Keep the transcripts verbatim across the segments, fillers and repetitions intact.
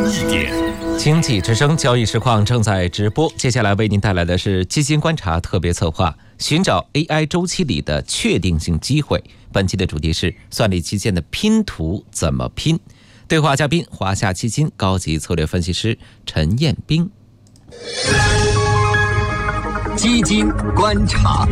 一点。 经济之声交易实况正在直播，接下来为您带来的是基金观察特别策划，寻找 A I 周期里的确定性机会。本期的主题是算力基建的拼图怎么拼？对话嘉宾华夏基金高级策略分析师陈彦斌。 基金观察。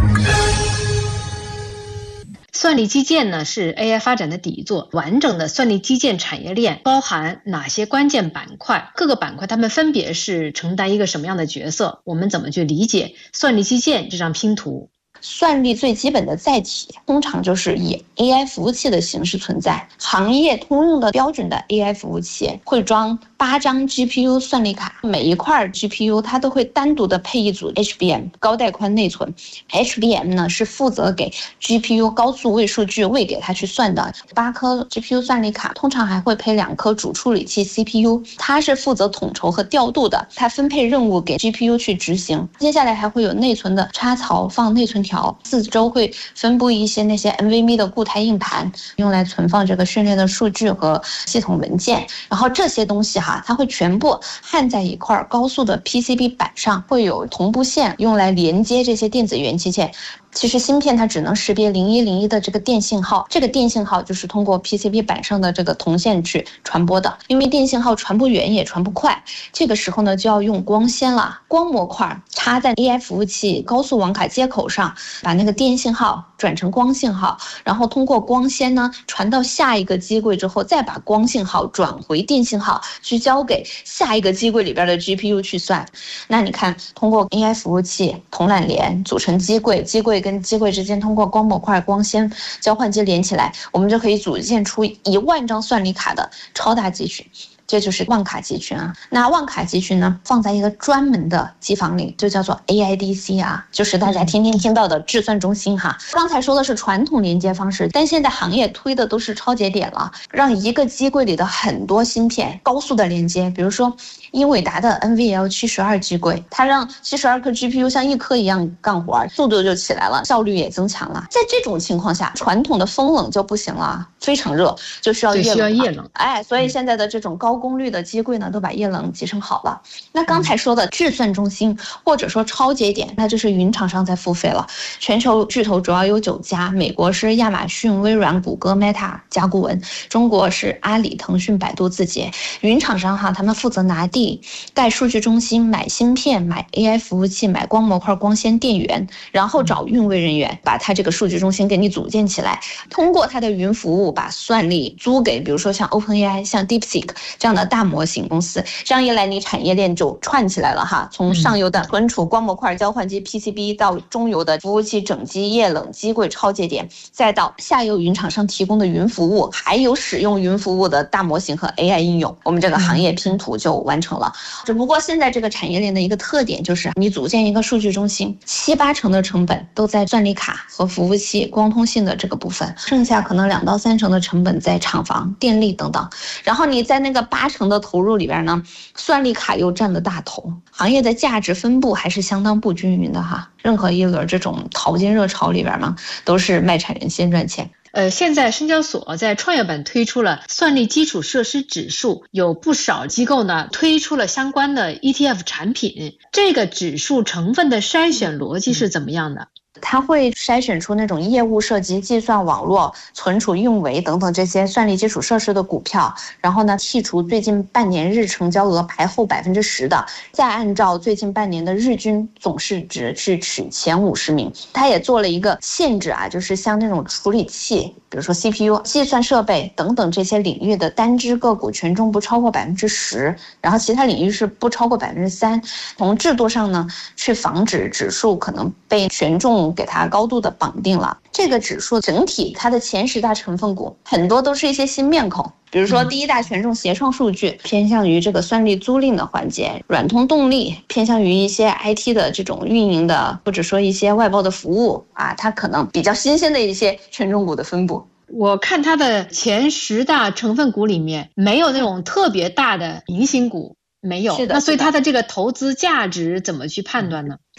算力基建呢是 A I 发展的底座，完整的算力基建产业链包含哪些关键板块？各个板块它们分别是承担一个什么样的角色？我们怎么去理解算力基建这张拼图？ 算力最基本的载体通常就是以 A I 服务器的形式存在，行业通用的标准的 A I 服务器会装八张 G P U 算力卡，每一块 G P U 它都会单独的配一组 H B M 高带宽内存。 H B M 呢是负责给 G P U 高速位数据喂给它去算的。八颗 G P U 算力卡通常还会配两颗主处理器 C P U， 它是负责统筹和调度的，它分配任务给 G P U 去执行。接下来还会有内存的插槽放内存条，四周会分布一些那些 N V M e 的固态硬盘，用来存放这个训练的数据和系统文件。然后这些东西哈，它会全部焊在一块高速的 P C B 板上，会有同步线用来连接这些电子元器件。其实芯片它只能识别零一零一的这个电信号，这个电信号就是通过 P C B 板上的这个铜线去传播的。因为电信号传不远也传不快，这个时候呢就要用光纤了。光模块插在 A I 服务器高速网卡接口上，把那个电信号转成光信号，然后通过光纤呢传到下一个机柜之后，再把光信号转回电信号，去交给下一个机柜里边的 G P U 去算。那你看，通过 A I 服务器铜缆联组成机柜，机柜跟机柜之间通过光模块光纤交换机连起来，我们就可以组建出一万张算力卡的超大集群。这就是万卡集群啊。那万卡集群呢，放在一个专门的机房里，就叫做 A I D C 啊，就是大家天天听到的制算中心哈。刚才说的是传统连接方式，但现在行业推的都是超节点了，让一个机柜里的很多芯片高速的连接。比如说英伟达的 N V L 七十二 机柜，它让七十二颗 G P U 像一颗一样干活，速度就起来了，效率也增强了。在这种情况下，传统的风冷就不行了，非常热就需要液冷， 需要液冷。 哎，所以现在的这种高功率的机柜呢，都把液冷集成好了。那刚才说的制算中心或者说超节点，那就是云厂商在付费了。全球巨头主要有九家，美国是亚马逊、微软、谷歌、Meta 甲骨文，中国是阿里、腾讯、百度、字节。云厂商哈，他们负责拿地、盖数据中心、买芯片、买 A I 服务器、买光模块、光纤、电源，然后找运维人员把它这个数据中心给你组建起来，通过它的云服务把算力租给比如说像 OpenAI、像 DeepSeek 这样的大模型公司。这样一来，你产业链就串起来了哈，从上游的存储、光模块、交换机、P C B 到中游的服务器、整机、液冷、机柜、超节点，再到下游云厂商提供的云服务，还有使用云服务的大模型和 A I 应用，我们这个行业拼图就完成了。只不过现在这个产业链的一个特点就是，你组建一个数据中心，七八成的成本都在算力卡和服务器、光通信的这个部分，剩下可能两到三成的成本在厂房、电力等等。然后你在那个八成的投入里边呢，算力卡又占了大头，行业的价值分布还是相当不均匀的哈。任何一轮这种淘金热潮里边呢，都是卖产人先赚钱。 呃，现在深交所在创业板推出了算力基础设施指数，有不少机构呢推出了相关的 E T F 产品。这个指数成分的筛选逻辑是怎么样的？ 它会筛选出那种业务涉及计算网络、存储运维等等这些算力基础设施的股票，然后呢剔除最近半年日成交额排后百分之十的，再按照最近半年的日均总市值去取前五十名。它也做了一个限制啊，就是像那种处理器，比如说 C P U、计算设备等等这些领域的单只个股权重不超过百分之十，然后其他领域是不超过百分之三。从制度上呢，去防止指数可能被权重给它高度的绑定了。这个指数整体它的前十大成分股很多都是一些新面孔，比如说第一大权重协创数据偏向于这个算力租赁的环节，软通动力偏向于一些 I T 的这种运营的，或者说一些外包的服务啊，它可能比较新鲜的一些权重股的分布。 我看它的前十大成分股里面没有那种特别大的明星股，没有。 是的， 那所以它的这个投资价值怎么去判断呢？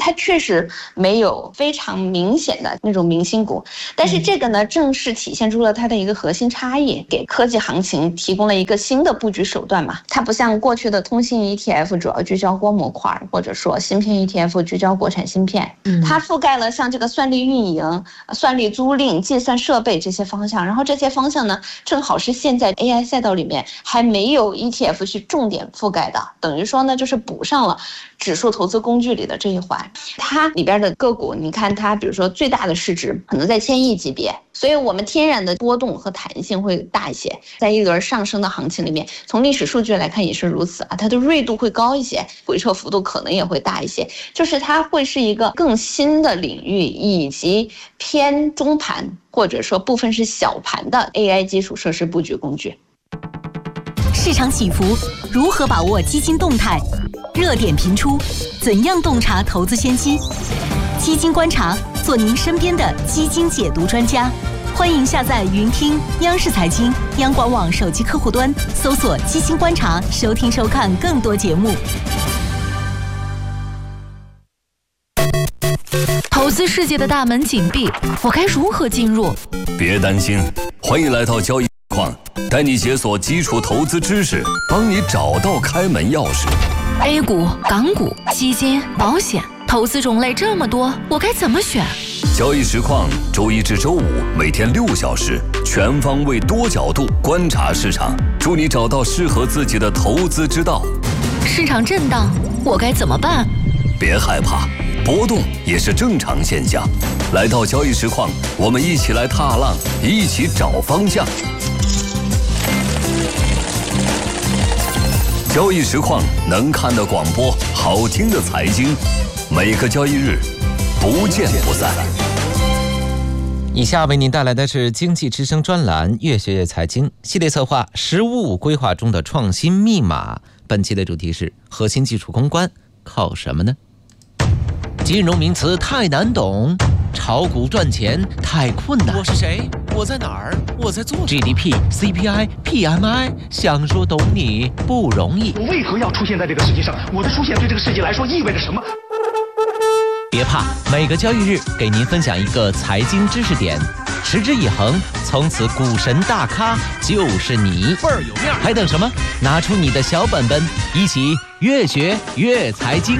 它确实没有非常明显的那种明星股，但是这个呢，正是体现出了它的一个核心差异，给科技行情提供了一个新的布局手段嘛。它不像过去的通信 E T F 主要聚焦光模块，或者说芯片 E T F 聚焦国产芯片，它覆盖了像这个算力运营、算力租赁、计算设备这些方向，然后这些方向呢，正好是现在 A I 赛道里面还没有 E T F 去重点覆盖的，等于说呢，就是补上了指数投资工具里的这一环。它里边的个股，你看它比如说最大的市值可能在千亿级别，所以我们天然的波动和弹性会大一些。在一轮上升的行情里面，从历史数据来看也是如此啊，它的锐度会高一些，回撤幅度可能也会大一些，就是它会是一个更新的领域，以及偏中盘或者说部分是小盘的 A I 基础设施布局工具。 市场起伏，如何把握基金动态？热点频出，怎样洞察投资先机？基金观察，做您身边的基金解读专家。欢迎下载云听央视财经、央广网手机客户端，搜索“基金观察”，收听收看更多节目。 投资世界的大门紧闭，我该如何进入？ 别担心，欢迎来到交易矿，带你解锁基础投资知识，帮你找到开门钥匙。 A 股、港股、基金、保险，投资种类这么多，我该怎么选？ 交易实况，周一至周五每天六小时，全方位多角度观察市场，助你找到适合自己的投资之道。 市场震荡，我该怎么办？ 别害怕，波动也是正常现象。来到交易实况，我们一起来踏浪，一起找方向。交易实况，能看的广播，好听的财经，每个交易日不见不散。 以下为您带来的是经济之声专栏越学越财经系列策划十五五规划中的创新密码。本期的主题是核心技术攻关靠什么呢？金融名词太难懂，炒股赚钱太困难。 我是谁？我在哪儿？我在做 G D P、C P I、P M I， 想说懂你不容易。 我为何要出现在这个世界上？我的出现对这个世界来说意味着什么？ 别怕，每个交易日给您分享一个财经知识点，持之以恒，从此股神大咖就是你。 倍儿有面， 还等什么？拿出你的小本本，一起越学越财经。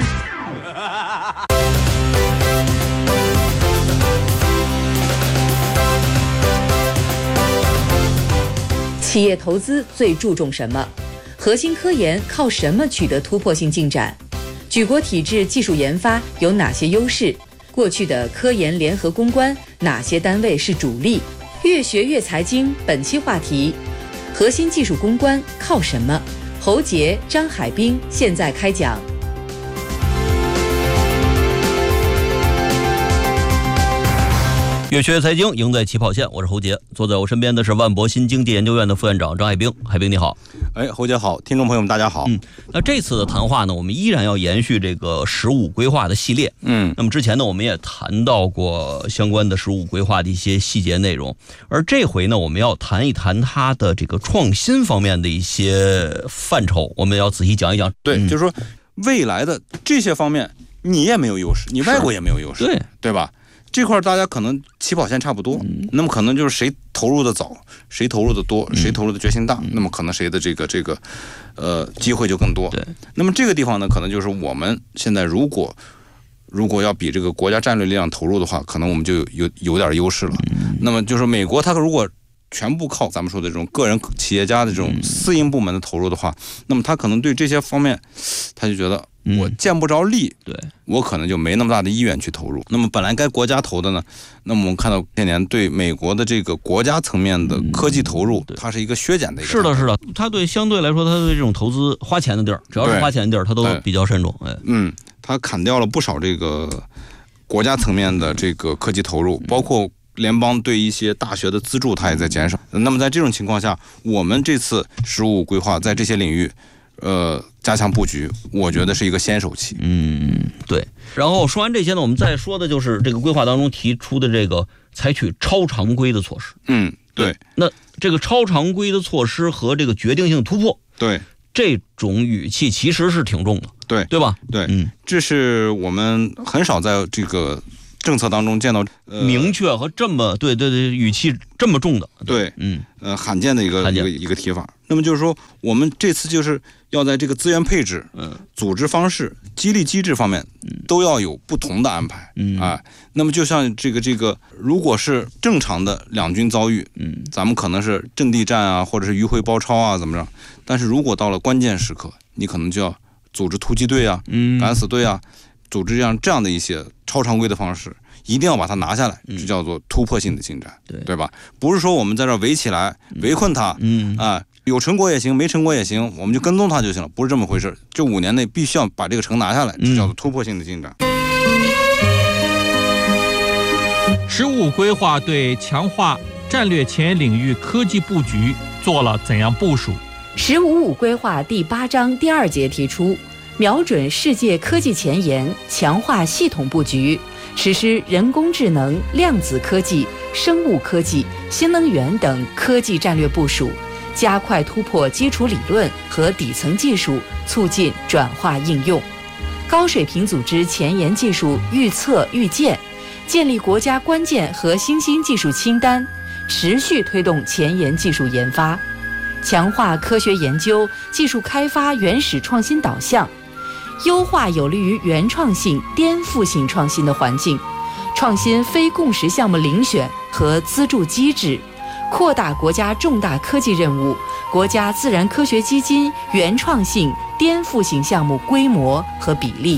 企业投资最注重什么？核心科研靠什么取得突破性进展？举国体制技术研发有哪些优势？过去的科研联合攻关，哪些单位是主力？越学越财经，本期话题：核心技术攻关靠什么？侯杰、张海滨现在开讲。 越学越财经，赢在起跑线。我是侯杰，坐在我身边的是万博新经济研究院的副院长张海滨。海滨你好。 哎，侯杰好，听众朋友们大家好。 嗯，那这次的谈话呢，我们依然要延续这个十五规划的系列。 嗯， 那么之前呢，我们也谈到过相关的十五规划的一些细节内容，而这回呢，我们要谈一谈它的这个创新方面的一些范畴，我们要仔细讲一讲。 对，嗯、就是说未来的这些方面，你也没有优势，你外国也没有优势， 对对吧？这块大家可能起跑线差不多，嗯、那么可能就是谁投入的早，谁投入的多，谁投入的决心大，嗯、那么可能谁的这个这个，呃，机会就更多。 对。 那么这个地方呢，可能就是我们现在如果如果要比这个国家战略力量投入的话，可能我们就有有有点优势了。嗯、那么就是美国，它如果全部靠咱们说的这种个人企业家的这种私营部门的投入的话，嗯、那么他可能对这些方面，他就觉得。我见不着利， 对， 我可能就没那么大的意愿去投入。那么本来该国家投的呢，那么我们看到这年对美国的这个国家层面的科技投入，嗯、它是一个削减的一个。 是的，是的，它对相对来说，它对这种投资花钱的地儿，只要是花钱的地儿，它都比较慎重。哎， 嗯，它砍掉了不少这个国家层面的这个科技投入，包括联邦对一些大学的资助，它也在减少。那么在这种情况下，我们这次十五规划在这些领域。呃，加强布局，我觉得是一个先手期。 嗯，对。然后说完这些呢，我们再说的就是这个规划当中提出的这个采取超常规的措施。 嗯，对。 那这个超常规的措施和这个决定性突破， 对， 这种语气其实是挺重的， 对对吧？ 对，嗯，这是我们很少在这个政策当中见到、 呃、明确和这么对对对语气这么重的， 对， 嗯呃罕见的一个一个一个提法。那么就是说，我们这次就是要在这个资源配置、嗯、组织方式、激励机制方面，都要有不同的安排，嗯啊。那么就像这个这个，如果是正常的两军遭遇，嗯，咱们可能是阵地战啊，或者是迂回包抄啊，怎么着？但是如果到了关键时刻，你可能就要组织突击队啊、嗯、敢死队啊，组织这样这样的一些超常规的方式。一定要把它拿下来，这叫做突破性的进展，对对吧？不是说我们在这围起来围困它，嗯啊，有成果也行，没成果也行，我们就跟踪它就行了，不是这么回事。这五年内必须要把这个城拿下来，这叫做突破性的进展。 十五规划对强化战略前沿领域科技布局做了怎样部署？ 十五五规划第八章第二节提出，瞄准世界科技前沿，强化系统布局。实施人工智能、量子科技、生物科技、新能源等科技战略部署，加快突破基础理论和底层技术，促进转化应用。高水平组织前沿技术预测预见，建立国家关键和新兴技术清单，持续推动前沿技术研发，强化科学研究、技术开发原始创新导向。优化有利于原创性、颠覆性创新的环境，创新非共识项目遴选和资助机制，扩大国家重大科技任务、国家自然科学基金原创性、颠覆性项目规模和比例。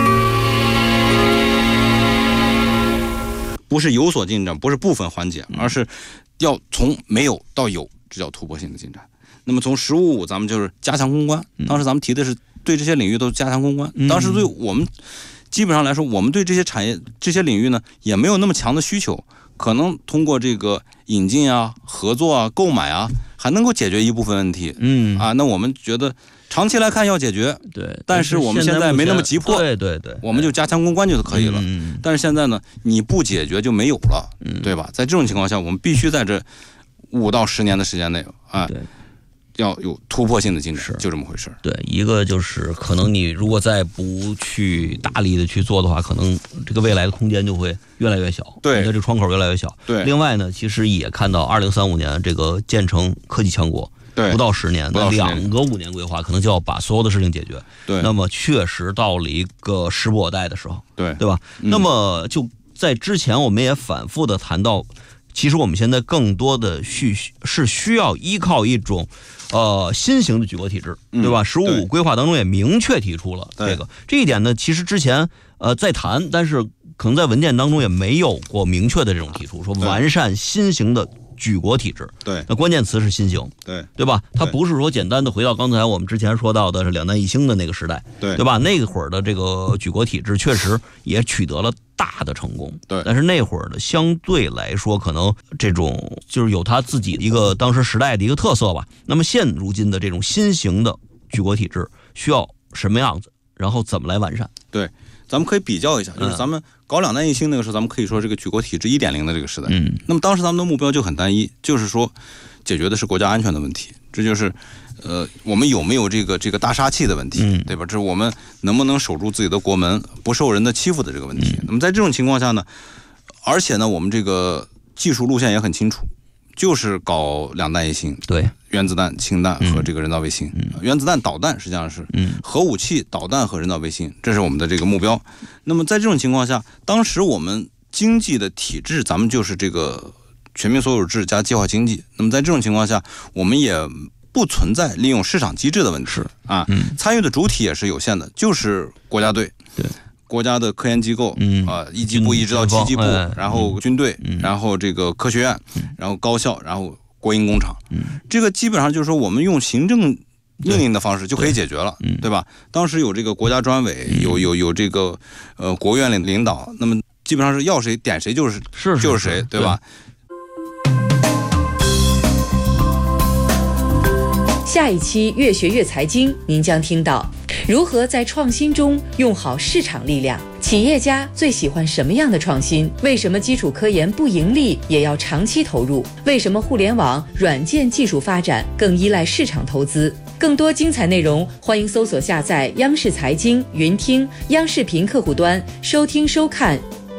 不是有所进展，不是部分缓解，而是要从没有到有，这叫突破性的进展。那么从十五五，咱们就是加强攻关。当时咱们提的是对这些领域都加强攻关。当时对我们基本上来说，我们对这些产业、这些领域呢，也没有那么强的需求，可能通过这个引进啊、合作啊、购买啊，还能够解决一部分问题。嗯啊，那我们觉得长期来看要解决， 对， 但是我们现在没那么急迫， 对对对， 我们就加强攻关就可以了。嗯，但是现在呢，你不解决就没有了，对吧？在这种情况下，我们必须在这五到十年的时间内啊。对。要有突破性的进展，就这么回事。 对，一个就是可能你如果再不去大力的去做的话，可能这个未来的空间就会越来越小， 对， 你的这窗口越来越小。 对， 另外呢，其实也看到二零三五年这个建成科技强国， 对， 不到十年，那两个五年规划可能就要把所有的事情解决。 对， 那么确实到了一个时不我待的时候， 对， 对吧？嗯、那么就在之前我们也反复的谈到，其实我们现在更多的需是需要依靠一种。呃，新型的举国体制，对吧？十五五规划当中也明确提出了这个，这一点呢，其实之前呃在谈，但是可能在文件当中也没有过明确的这种提出，说完善新型的举国体制。 对， 那关键词是新型， 对， 对吧？它不是说简单的回到刚才我们之前说到的是两弹一星的那个时代， 对， 对吧？那会儿的这个举国体制确实也取得了大的成功， 对， 但是那会儿的相对来说，可能这种就是有他自己一个当时时代的一个特色吧。那么现如今的这种新型的举国体制需要什么样子，然后怎么来完善？ 对，咱们可以比较一下，就是咱们搞两弹一星那个时候，咱们可以说这个举国体制一点零的这个时代。嗯，那么当时咱们的目标就很单一，就是说解决的是国家安全的问题，这就是呃我们有没有这个这个大杀器的问题，嗯，对吧？这是我们能不能守住自己的国门，不受人的欺负的这个问题。嗯、那么在这种情况下呢，而且呢，我们这个技术路线也很清楚，就是搞两弹一星， 对， 原子弹、氢弹和这个人造卫星。嗯、原子弹、导弹实际上是，嗯，核武器、导弹和人造卫星，这是我们的这个目标。那么在这种情况下，当时我们经济的体制，咱们就是这个全民所有制加计划经济。那么在这种情况下，我们也不存在利用市场机制的问题啊，嗯、参与的主体也是有限的，就是国家队， 对。 国家的科研机构，嗯啊，一级部一直到七级部，然后军队，然后这个科学院，然后高校，然后国营工厂，这个基本上就是说我们用行政命令的方式就可以解决了，对吧？当时有这个国家专委，有有有这个呃国务院领领导，那么基本上是要谁点谁就是是就是谁，对吧？ 下一期越学越财经，您将听到如何在创新中用好市场力量。企业家最喜欢什么样的创新？为什么基础科研不盈利也要长期投入？为什么互联网、软件技术发展更依赖市场投资？ 更多精彩内容，欢迎搜索下载央视财经云听央视频客户端收听收看。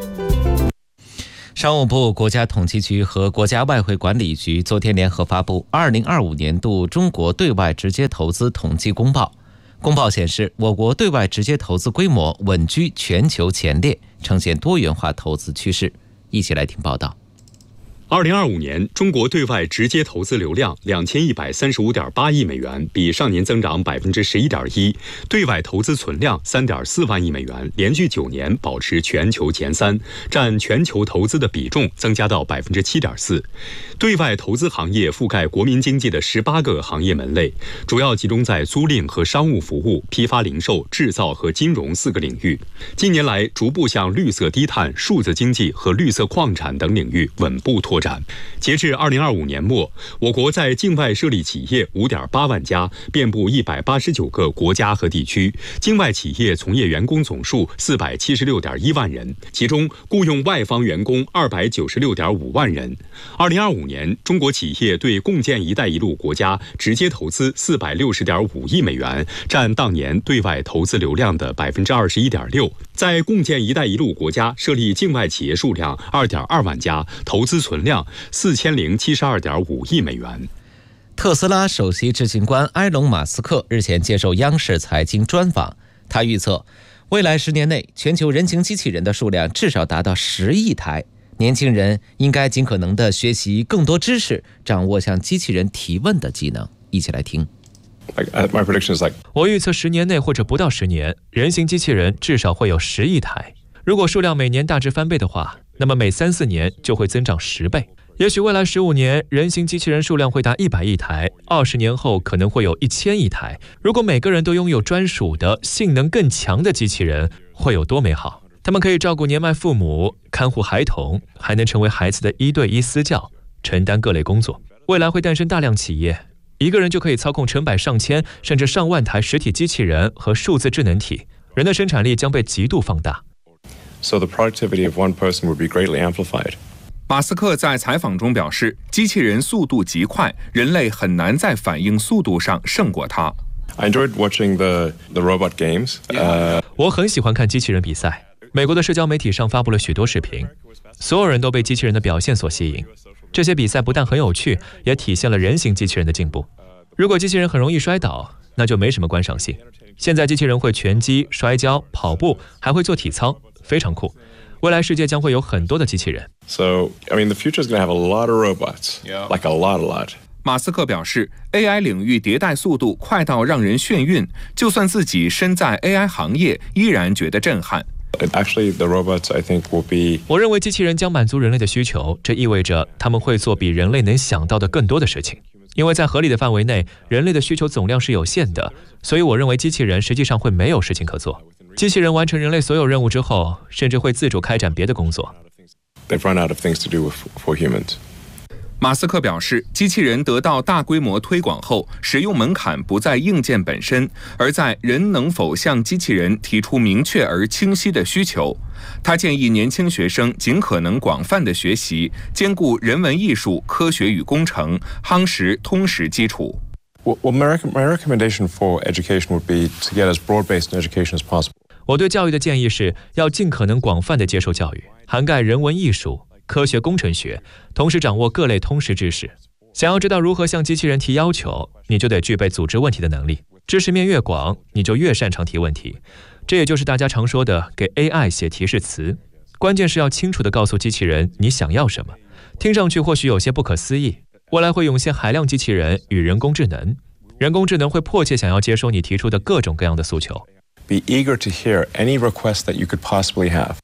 商务部、国家统计局和国家外汇管理局昨天联合发布二零二五年度中国对外直接投资统计公报。公报显示，我国对外直接投资规模稳居全球前列，呈现多元化投资趋势。一起来听报道。 二零二五年，中国对外直接投资流量两千一百三十五点八亿美元，比上年增长百分之十一点一；对外投资存量三点四万亿美元，连续九年保持全球前三，占全球投资的比重增加到百分之七点四。对外投资行业覆盖国民经济的十八个行业门类，主要集中在租赁和商务服务、批发零售、制造和金融四个领域。近年来，逐步向绿色低碳、数字经济和绿色矿产等领域稳步拓展。截至二零二五年末，我国在境外设立企业五点八万家，遍布一百八十九个国家和地区，境外企业从业员工总数四百七十六点一万人，其中雇用外方员工二百九十六点五万人。二零二五年，中国企业对共建“一带一路”国家直接投资四百六十点五亿美元，占当年对外投资流量的百分之二十一点六。在共建“一带一路”国家设立境外企业数量二点二万家，投资存量四千零七十二点五亿美元。 特斯拉首席执行官埃隆·马斯克日前接受央视财经专访，他预测未来十年内全球人形机器人的数量至少达到十亿台。年轻人应该尽可能地学习更多知识，掌握向机器人提问的技能。一起来听。 我预测十年内或者不到十年，人形机器人至少会有十亿台。如果数量每年大致翻倍的话，那么每三四年就会增长十倍。也许未来十五年，人形机器人数量会达一百亿台，二十年后可能会有一千亿台。如果每个人都拥有专属的、性能更强的机器人，会有多美好？他们可以照顾年迈父母、看护孩童，还能成为孩子的一对一私教，承担各类工作。未来会诞生大量企业，一个人就可以操控成百上千甚至上万台实体机器人和数字智能体，人的生产力将被极度放大。 So the productivity of one person would be greatly amplified. 马斯克在采访中表示，机器人速度极快，人类很难在反应速度上胜过它。 I enjoyed watching the the robot games. Uh... 我很喜欢看机器人比赛。美国的社交媒体上发布了许多视频，所有人都被机器人的表现所吸引。这些比赛不但很有趣，也体现了人形机器人的进步。如果机器人很容易摔倒，那就没什么观赏性。现在机器人会拳击、摔跤、跑步，还会做体操，非常酷。未来世界将会有很多的机器人。 So, I mean, the future is going to have a lot of robots, like a lot, a lot. 马斯克表示 ，A I 领域迭代速度快到让人眩晕，就算自己身在 A I 行业，依然觉得震撼。 Actually, the robots, I think, will be. 我认为机器人将满足人类的需求，这意味着他们会做比人类能想到的更多的事情。因为在合理的范围内，人类的需求总量是有限的，所以我认为机器人实际上会没有事情可做。机器人完成人类所有任务之后，甚至会自主开展别的工作。 They've run out of things to do for humans. 马斯克表示，机器人得到大规模推广后，使用门槛不在硬件本身，而在人能否向机器人提出明确而清晰的需求。他建议年轻学生尽可能广泛的学习，兼顾人文艺术、科学与工程，夯实通识基础。 Well, my recommendation for education would be to get as broad-based an education as possible. 我对教育的建议是要尽可能广泛的接受教育，涵盖人文艺术、科学工程学，同时掌握各类通识知识。想要知道如何向机器人提要求，你就得具备组织问题的能力。知识面越广，你就越擅长提问题。这也就是大家常说的给 A I 写提示词。关键是要清楚地告诉机器人你想要什么。听上去或许有些不可思议，未来会涌现海量机器人与人工智能，人工智能会迫切想要接收你提出的各种各样的诉求。 Be eager to hear any request that you could possibly have.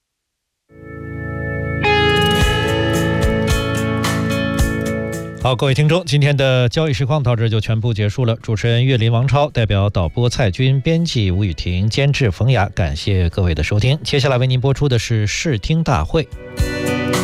好，各位听众，今天的交易实况到这就全部结束了。主持人岳林、王超，代表导播蔡军，编辑吴雨婷，监制冯雅，感谢各位的收听。接下来为您播出的是视听大会。